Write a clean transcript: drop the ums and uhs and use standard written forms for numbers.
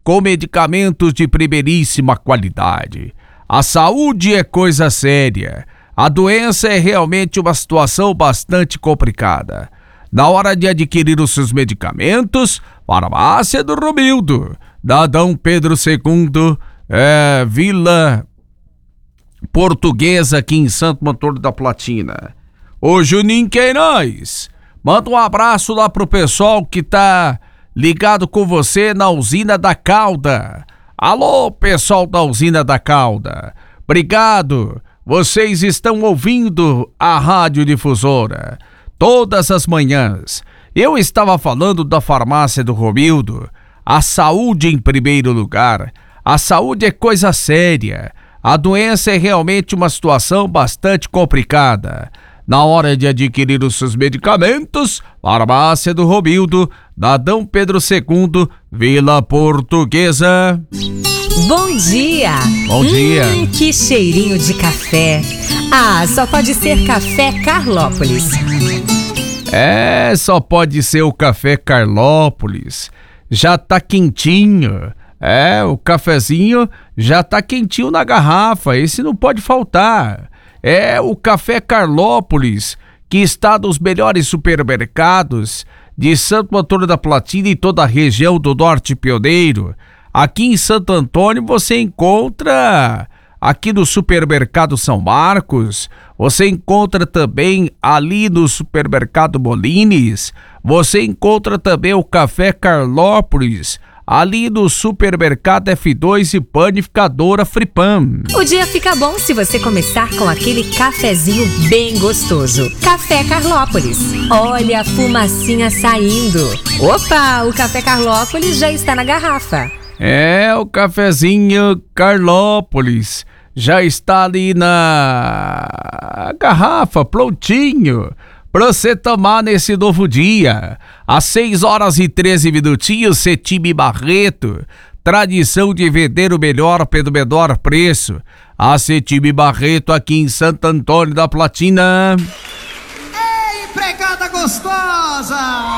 com medicamentos de primeiríssima qualidade. A saúde é coisa séria. A doença é realmente uma situação bastante complicada. Na hora de adquirir os seus medicamentos, farmácia do Romildo, da Dom Pedro II, Vila Portuguesa, aqui em Santo Antônio da Platina. Ô Juninho Queiroz, manda um abraço lá pro pessoal que tá ligado com você na Usina da Calda. Alô, pessoal da Usina da Calda. Obrigado. Vocês estão ouvindo a Rádio Difusora todas as manhãs. Eu estava falando da farmácia do Romildo. A saúde em primeiro lugar. A saúde é coisa séria. A doença é realmente uma situação bastante complicada. Na hora de adquirir os seus medicamentos, farmácia do Romildo, da Dom Pedro II, Vila Portuguesa. Bom dia! Bom dia! Que cheirinho de café! Ah, só pode ser Café Carlópolis. Só pode ser o Café Carlópolis. Já tá quentinho. O cafezinho já tá quentinho na garrafa. Esse não pode faltar. É o Café Carlópolis, que está nos melhores supermercados de Santo Antônio da Platina e toda a região do Norte Pioneiro. Aqui em Santo Antônio você encontra, aqui no Supermercado São Marcos, você encontra também ali no Supermercado Molines, você encontra também o Café Carlópolis, ali no Supermercado F2 e Panificadora Fripan. O dia fica bom se você começar com aquele cafezinho bem gostoso. Café Carlópolis. Olha a fumacinha saindo. Opa, o Café Carlópolis já está na garrafa. O cafezinho Carlópolis já está ali na garrafa, prontinho, para você tomar nesse novo dia. Às 6h13, Cetime Barreto, tradição de vender o melhor pelo menor preço. A Cetime Barreto, aqui em Santo Antônio da Platina. Ei, empregada gostosa!